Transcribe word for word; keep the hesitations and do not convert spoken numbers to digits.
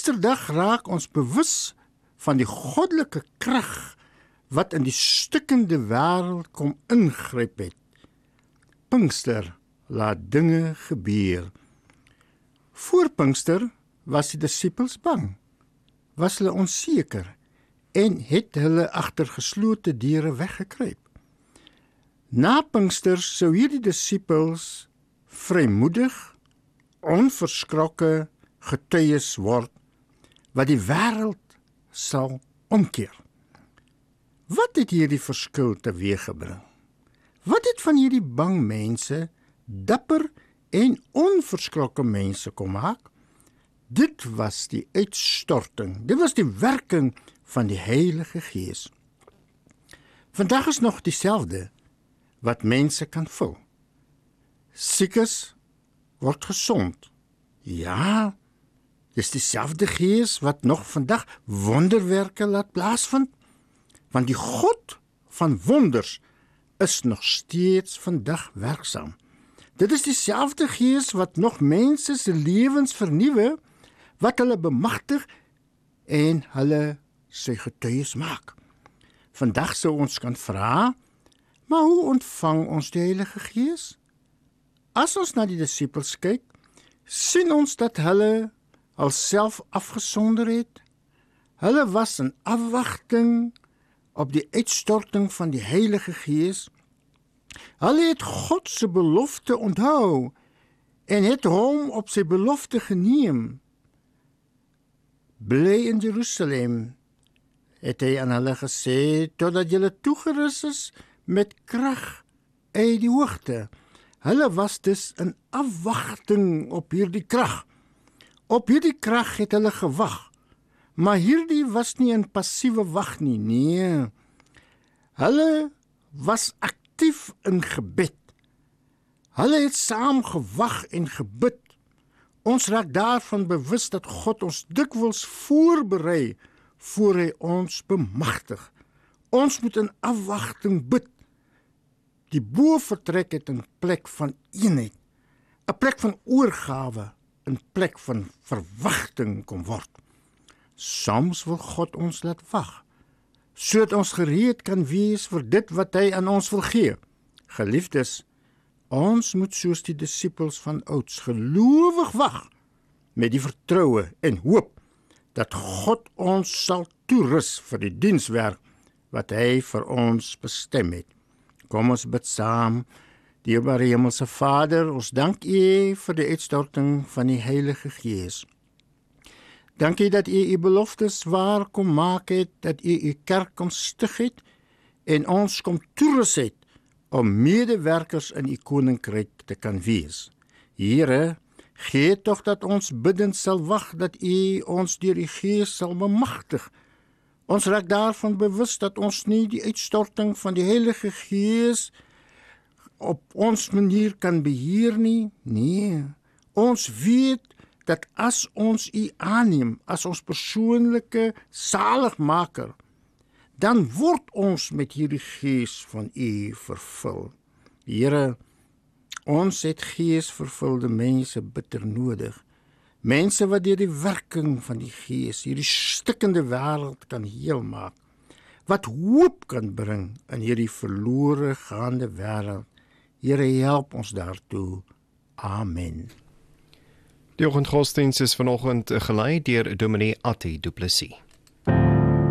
Pinksterdag raak ons bewus van die goddelike krag wat in die stikkende wêreld kom ingryp het. Pinkster laat dinge gebeur. Voor Pinkster was die disippels bang, was hulle onseker en het hulle agter geslote deure weggekruip. Na Pinkster sou hierdie disippels vrymoedig, onverskrokke getuies word, wat die wêreld sal omkeer. Wat het hierdie verskil teweeggebring? Wat het van hierdie bang mense dapper en onverskrokke mense kom maak? Dit was die uitstorting, dit was die werking van die Heilige Gees. Vandag is nog dieselfde wat mense kan vul. Siekes word gesond. Ja, dis dieselfde Gees wat nog vandag wonderwerke laat plaasvind, want die God van wonders is nog steeds vandag werksaam. Dit is dieselfde Gees wat nog mense se lewens vernuwe, wat hulle bemagtig en hulle sy getuies maak. Vandag sou ons kan vra, maar hoe ontvang ons die Heilige Gees? As ons na die disippels kyk, sien ons dat hulle alself afgesonder het. Hulle was in afwagting op die uitstorting van die Heilige Gees. Hulle het God se belofte onthou en het hom op sy belofte geneem. Bly in Jerusalem, het hy aan hulle gesê, totdat julle toegerus is met krag uit die hoogte. Hulle was dus in afwagting op hierdie krag. Op hierdie krag het hulle gewag, maar hierdie was nie in passiewe wag nie, nee. Hulle was aktief in gebed. Hulle het saam gewag en gebid. Ons raak daarvan bewus dat God ons dikwels voorberei voor hy ons bemagtig. Ons moet in afwagting bid. Die bovertrek het 'n plek van eenheid, 'n plek van oorgawe, 'n plek van verwagting kom word. Soms wil God ons laat wag, sodat ons gereed kan wees vir dit wat hy aan ons wil gee. Geliefdes, ons moet soos die disippels van ouds gelowig wag, met die vertroue en hoop dat God ons sal toerus vir die dienswerk wat hy vir ons bestem het. Kom ons bid saam. Dierbare Hemelse Vader, ons dank U vir die uitstorting van die Heilige Gees. Dankie dat U U beloftes waar kom maak het, dat U U kerk kom stig het en ons kom toerus het om medewerkers in U koninkryk te kan wees. Here, gee tog dat ons bidend sal wag dat U ons deur die Gees sal bemagtig. Ons raak daarvan bewus dat ons nie die uitstorting van die Heilige Gees op ons manier kan beheer nie. Nee, ons weet dat as ons U aanneem as ons persoonlike saligmaker, dan word ons met hierdie Gees van U vervul. Here, ons het geesvervulde mense bitter nodig. Mense wat deur die werking van die Gees hierdie stikkende wêreld kan heel maak, wat hoop kan bring in hierdie verlore gaande wêreld. Here, help ons daartoe. Amen. Die oggendgodsdiens is vanoggend gelei deur Dominee Attie Du Plessis.